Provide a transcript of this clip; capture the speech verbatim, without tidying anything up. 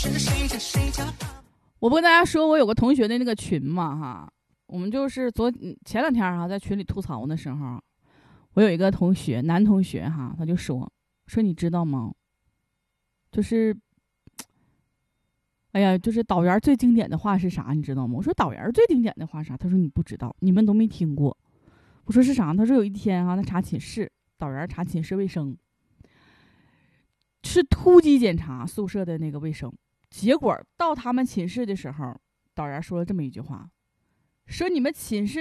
我不跟大家说我有个同学的那个群嘛哈，我们就是昨前两天哈在群里吐槽的时候，我有一个同学男同学哈，他就说说你知道吗，就是哎呀就是导员最经典的话是啥你知道吗？我说导员最经典的话是啥？他说你不知道，你们都没听过。我说是啥？他说有一天啊他查寝室，导员查寝室卫生，是突击检查宿舍的那个卫生，结果到他们寝室的时候，导员说了这么一句话，说你们寝室